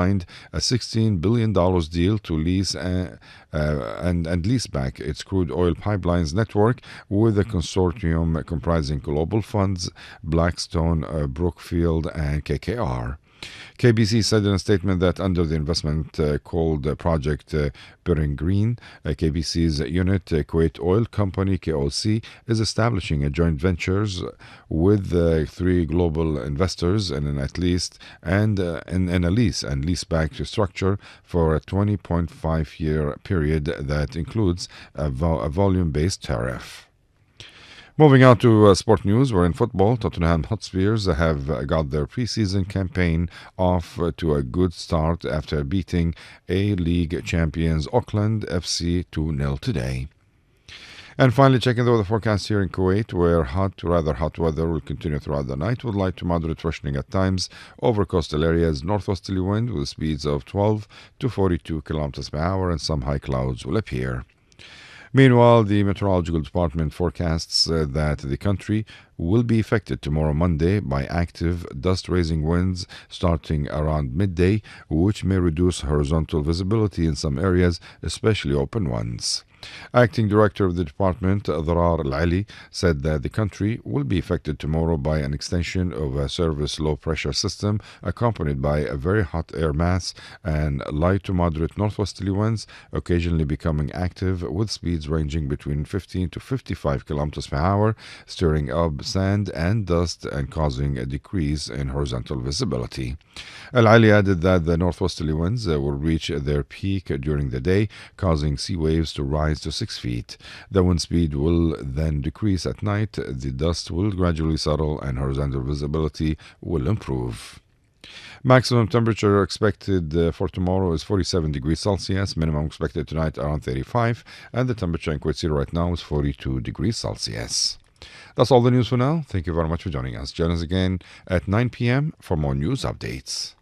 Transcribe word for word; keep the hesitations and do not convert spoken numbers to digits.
signed a sixteen billion dollars deal to lease uh, uh, and, and lease back its crude oil pipelines network with a consortium comprising Global Funds, Blackstone, uh, Brookfield, and K K R. K B C said in a statement that under the investment uh, called uh, Project uh, Burning Green, uh, K B C's unit, uh, Kuwait Oil Company, K O C, is establishing a joint ventures with uh, three global investors in an at least and uh, in, in a lease and leaseback structure for a twenty point five year period that includes a, vo- a volume-based tariff. Moving on to uh, sport news, where in football, Tottenham Hotspurs have uh, got their preseason campaign off uh, to a good start after beating A-League champions Auckland F C two nil today. And finally, checking the weather forecast here in Kuwait, where hot, rather hot weather will continue throughout the night with light to moderate freshening at times over coastal areas, northwesterly wind with speeds of twelve to forty-two kilometers per hour, and some high clouds will appear. Meanwhile, the Meteorological Department forecasts uh, that the country will be affected tomorrow Monday by active dust-raising winds starting around midday, which may reduce horizontal visibility in some areas, especially open ones. Acting Director of the Department, Dharar Al-Ali, said that the country will be affected tomorrow by an extension of a service low-pressure system accompanied by a very hot air mass and light to moderate northwesterly winds, occasionally becoming active with speeds ranging between fifteen to fifty-five kilometers per hour, stirring up sand and dust and causing a decrease in horizontal visibility. Al-Ali added that the northwesterly winds uh, will reach their peak during the day, causing sea waves to rise to six feet. The wind speed will then decrease at night, the dust will gradually settle, and horizontal visibility will improve. Maximum temperature expected uh, for tomorrow is forty-seven degrees Celsius. Minimum expected tonight around thirty-five. And the temperature in Kuwait City right now is forty-two degrees Celsius. That's all the news for now. Thank you very much for joining us. Join us again at nine p.m. for more news updates.